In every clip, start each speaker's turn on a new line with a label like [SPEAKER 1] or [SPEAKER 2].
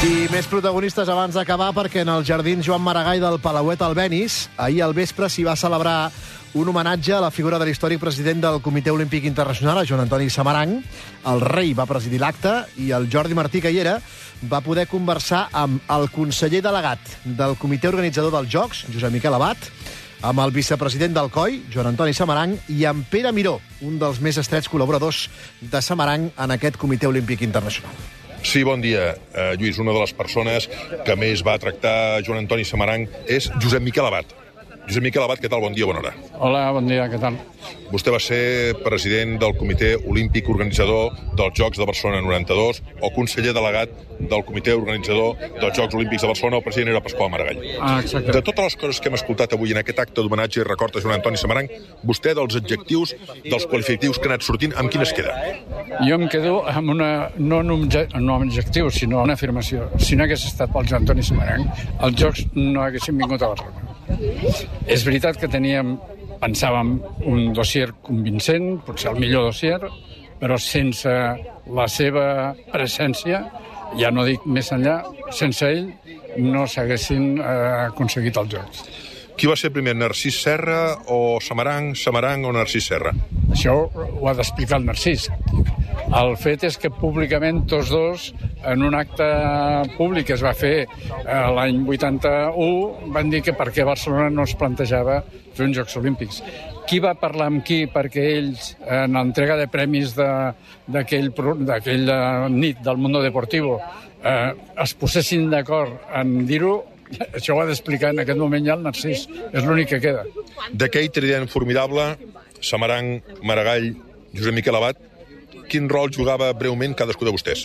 [SPEAKER 1] I més protagonistes abans d'acabar, perquè en el jardins Joan Maragall del Palauet Albéniz ahir al vespre s'hi va celebrar un homenatge a la figura de l'històric president del Comitè Olímpic Internacional, a Joan Antoni Samaranch. El rei va presidir l'acte i el Jordi Martí, que hi era, va poder conversar amb el conseller delegat del comitè organitzador dels Jocs, Josep Miquel Abat, amb el vicepresident del COI, Joan Antoni Samaranch, i amb Pere Miró, un dels més estrets col·laboradors de Samaranch en aquest Comitè Olímpic Internacional.
[SPEAKER 2] Sí, bon dia, Lluís. Una de les persones que més va tractar Joan Antoni Samaranch és Josep Miquel Abat. Josep Miquel Abat, què tal? Bon dia, bona hora.
[SPEAKER 3] Hola, bon dia, què tal?
[SPEAKER 2] Vostè va ser president del Comitè Olímpic Organitzador dels Jocs de Barcelona 92 o conseller delegat del Comitè Organitzador dels Jocs Olímpics de Barcelona. El president era Pasqual Maragall.
[SPEAKER 3] Exacte.
[SPEAKER 2] De totes les coses que hem escoltat avui en aquest acte d'homenatge i record a Joan Antoni Samaranch, vostè, dels adjectius, dels qualificatius que ha anat sortint, amb quin es queda?
[SPEAKER 3] Jo em quedo amb no un objectiu, sinó una afirmació. Si no hagués estat pel Joan Antoni Samaranch, els Jocs no haguessin vingut a Barcelona. És veritat que pensàvem un dossier convincent, potser el millor dossier, però sense la seva presència, ja no dic més enllà, sense ell no s'haguessin aconseguit els Jocs.
[SPEAKER 2] Qui va ser primer, Narcís Serra o Samaranch o Narcís Serra?
[SPEAKER 3] Això ho ha d'explicar el Narcís. El fet és que públicament tots dos, en un acte públic que es va fer l'any 81, van dir que per què Barcelona no es plantejava fer uns Jocs Olímpics. Qui va parlar amb qui perquè ells, en l'entrega de premis d'aquella nit del Mundo Deportivo, es posessin d'acord en dir-ho? Això ho ha d'explicar en aquest moment ja el Narcís. És l'únic que queda.
[SPEAKER 2] D'aquell trident formidable, Samaranch, Maragall, Josep Miquel Abat, quin rol jugava breument cadascú de vostès?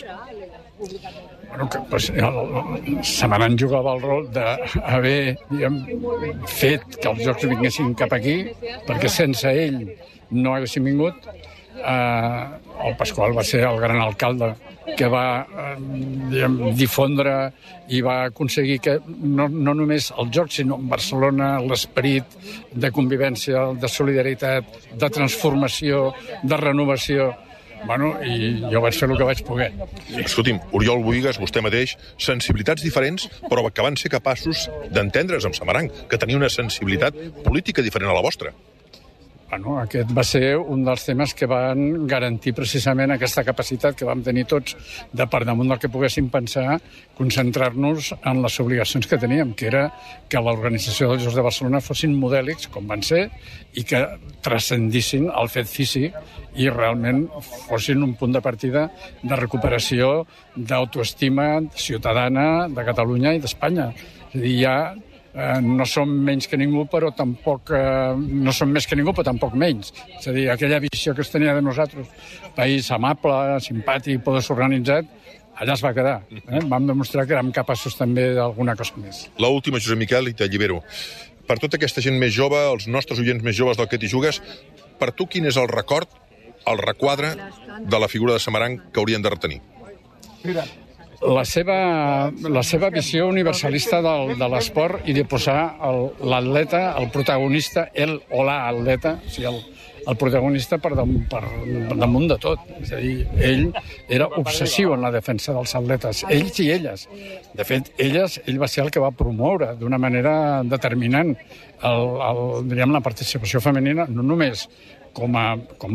[SPEAKER 3] Samaranch jugava el rol d'haver fet que els Jocs vinguessin cap aquí, perquè sense ell no haguessin vingut. El Pasqual va ser el gran alcalde que va difondre i va aconseguir que no només els Jocs, sinó Barcelona, l'esperit de convivència, de solidaritat, de transformació, de renovació. I jo vaig fer el que vaig poder.
[SPEAKER 2] Escolti'm, Oriol Bohigas, vostè mateix, sensibilitats diferents, però que van ser capaços d'entendre's amb Samaranch, que tenia una sensibilitat política diferent a la vostra.
[SPEAKER 3] Aquest va ser un dels temes que van garantir precisament aquesta capacitat que vam tenir tots de, per damunt del que poguéssim pensar, concentrar-nos en les obligacions que teníem, que era que l'organització dels Jocs de Barcelona fossin modèlics, com van ser, i que transcendissin el fet físic i realment fossin un punt de partida de recuperació d'autoestima ciutadana de Catalunya i d'Espanya. És a dir, ja no som menys que ningú, però tampoc no som més que ningú, però tampoc menys. És a dir, aquella visió que es tenia de nosaltres, país amable, simpàtic, poder organitzat, allà es va quedar. Vam demostrar que érem capaços també d'alguna cosa més.
[SPEAKER 2] L'última, Josep Miquel, i t'allibero. Per tota aquesta gent més jove, els nostres oients més joves del que t'hi jugues, per tu quin és el record, el requadre de la figura de Samaranch que haurien de retenir?
[SPEAKER 3] La seva visió universalista de l'esport i de posar l'atleta, el protagonista, el o l'atleta, o sigui, el protagonista per damunt de tot. És a dir, ell era obsessiu en la defensa dels atletes, ells i elles. De fet, ell va ser el que va promoure d'una manera determinant la participació femenina, no només com a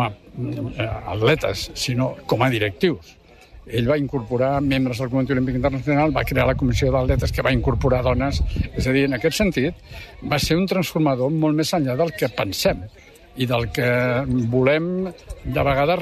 [SPEAKER 3] atletes, sinó com a directius. Ell va incorporar membres del Comitè Olímpic Internacional, va crear la Comissió d'Atletes que va incorporar dones. És a dir, en aquest sentit, va ser un transformador molt més enllà del que pensem i del que volem de vegades